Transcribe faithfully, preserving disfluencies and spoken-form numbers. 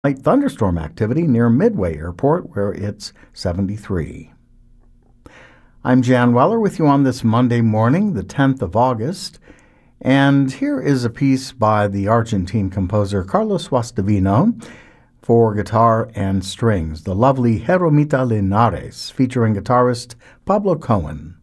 Light thunderstorm activity near Midway Airport, where it's seventy-three. I'm Jan Weller with you on this Monday morning, the tenth of August, and here is a piece by the Argentine composer Carlos Guastavino for guitar and strings, the lovely Jeromita Linares, featuring guitarist Pablo Cohen.